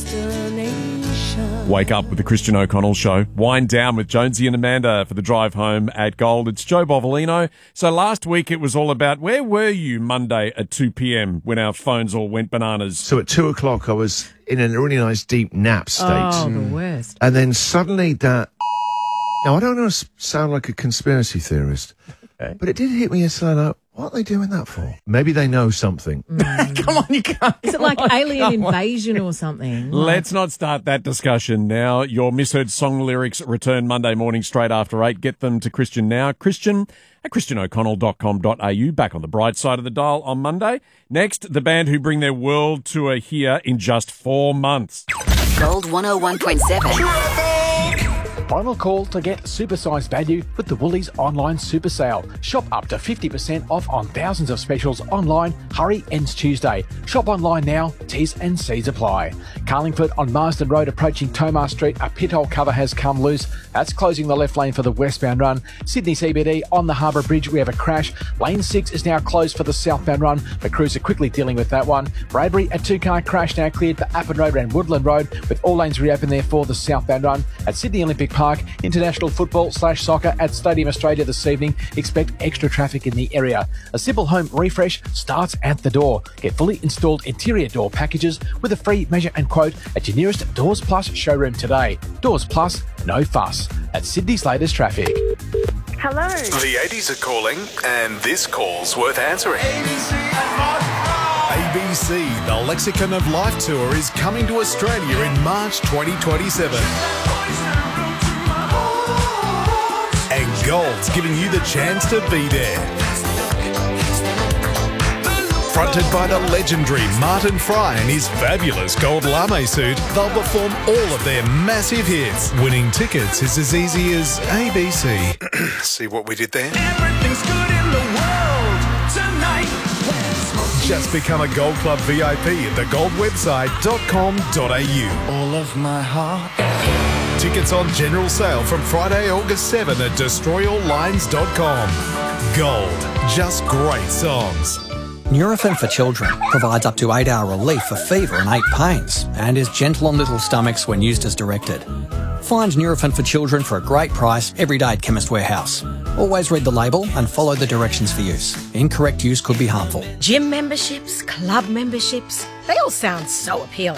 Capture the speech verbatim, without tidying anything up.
destination. Wake up with the Christian O'Connell Show. Wind down with Jonesy and Amanda for the drive home at Gold. It's Joe Bovolino. So last week it was all about where were you Monday at two p.m. when our phones all went bananas? So at two o'clock I was in a really nice deep nap state. Oh, the worst. And then suddenly that... Now, I don't want to sound like a conspiracy theorist, okay, but it did hit me as like, what are they doing that for? Maybe they know something. Mm. Come on, you can't. Is it like alien invasion or something? Let's not start that discussion now. Your misheard song lyrics return Monday morning straight after eight. Get them to Christian now. Christian at christian o'connell dot com dot a u. Back on the bright side of the dial on Monday. Next, the band who bring their world tour here in just four months. Gold one oh one point seven. Final call to get supersized value with the Woolies online super sale. Shop up to fifty percent off on thousands of specials online. Hurry ends Tuesday. Shop online now. T's and C's apply. Carlingford on Marsden Road approaching Tomar Street. A pit hole cover has come loose. That's closing the left lane for the westbound run. Sydney C B D on the Harbour Bridge. We have a crash. Lane six is now closed for the southbound run. The crews are quickly dealing with that one. Bradbury, a two-car crash now cleared for Appin Road and Woodland Road with all lanes reopened there for the southbound run. At Sydney Olympic Park, international football slash soccer at Stadium Australia this evening. Expect extra traffic in the area. A simple home refresh starts at the door. Get fully installed interior door packages with a free measure and quote at your nearest Doors Plus showroom today. Doors Plus, no fuss. At Sydney's latest traffic. Hello. The eighties are calling, and this call's worth answering. A B C, the Lexicon of Life Tour, is coming to Australia in March twenty twenty-seven. And Gold's giving you the chance to be there. Fronted by the legendary Martin Fry and his fabulous gold lame suit, they'll perform all of their massive hits. Winning tickets is as easy as A B C. See what we did there? Everything's good in the world tonight. Just become a Gold Club V I P at the gold website dot com dot a u. All of my heart. Tickets on general sale from Friday, August seventh at destroy all lines dot com. Gold. Just great songs. Nurofen for Children provides up to eight hour relief for fever and ache pains and is gentle on little stomachs when used as directed. Find Nurofen for Children for a great price every day at Chemist Warehouse. Always read the label and follow the directions for use. Incorrect use could be harmful. Gym memberships, club memberships, they all sound so appealing.